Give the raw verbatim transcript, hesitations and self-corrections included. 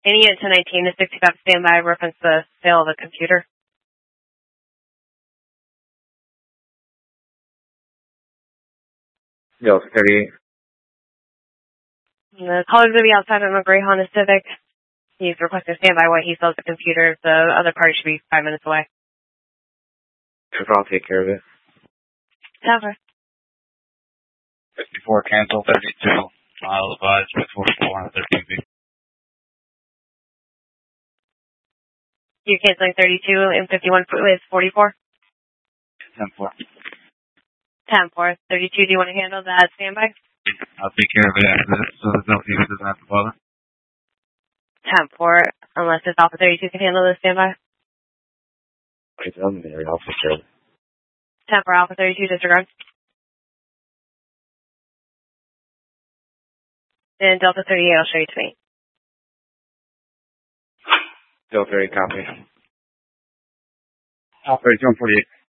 Any unit ten nineteen to sixty-five standby, reference the sale of the computer. Delta thirty-eight. The caller's going to be outside on a gray Honda Civic. He's requesting standby while he sells the computer. The other party should be five minutes away. I'll take care of it. Cover. fifty-four cancel, thirty-two. Mile advised, fifty-four on thirteen feet. You're canceling thirty-two and fifty-one with forty-four? ten four. ten four. thirty-two, do you want to handle that standby? I'll take care of it after this, so there's no he doesn't have to bother. ten four, unless it's Alpha thirty-two can handle the standby. Wait, I'm there. I'll take care of it. ten four, Alpha thirty-two, disregard. And Delta thirty-eight, I'll show you to me. Delta thirty-eight, copy. Alpha thirty-two on forty-eight.